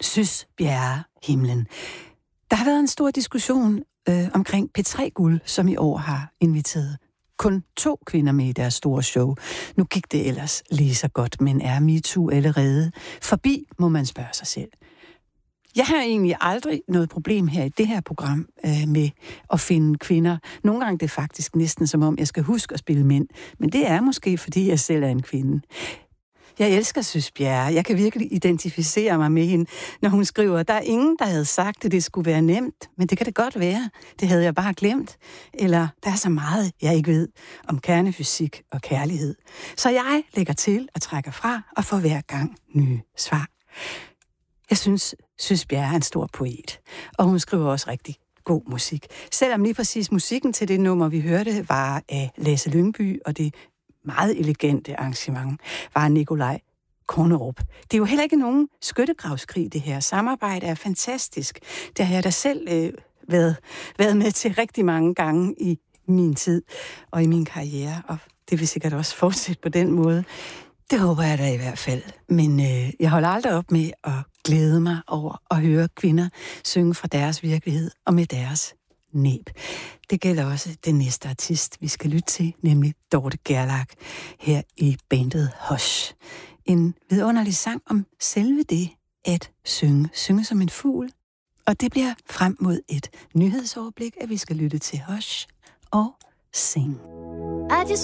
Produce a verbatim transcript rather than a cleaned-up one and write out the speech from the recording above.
Sys Bjerre Himlen. Der har været en stor diskussion øh, omkring P tre Guld, som i år har inviteret kun to kvinder med i deres store show. Nu gik det ellers lige så godt, men er MeToo allerede forbi, må man spørge sig selv. Jeg har egentlig aldrig noget problem her i det her program øh, med at finde kvinder. Nogle gange det er faktisk næsten som om, jeg skal huske at spille mænd. Men det er måske, fordi jeg selv er en kvinde. Jeg elsker Sys Bjerre. Jeg kan virkelig identificere mig med hende, når hun skriver, der er ingen, der havde sagt, at det skulle være nemt, men det kan det godt være. Det havde jeg bare glemt. Eller der er så meget, jeg ikke ved om kernefysik og kærlighed. Så jeg lægger til og trækker fra og får hver gang nye svar. Jeg synes, Sys Bjerre er en stor poet, og hun skriver også rigtig god musik. Selvom lige præcis musikken til det nummer, vi hørte, var af Lasse Lyngby, og det meget elegante arrangement var Nikolaj Kornerup. Det er jo heller ikke nogen skyttegravskrig, det her. Samarbejde er fantastisk. Det har jeg da selv øh, været, været med til rigtig mange gange i min tid og i min karriere, og det vil sikkert også fortsætte på den måde. Det håber jeg da i hvert fald. Men øh, jeg holder aldrig op med at glæde mig over at høre kvinder synge fra deres virkelighed og med deres næb. Det gælder også den næste artist, vi skal lytte til, nemlig Dorte Gerlach, her i bandet Hush. En vidunderlig sang om selve det at synge. Synge som en fugl. Og det bliver frem mod et nyhedsoverblik, at vi skal lytte til Hush og Sing. I just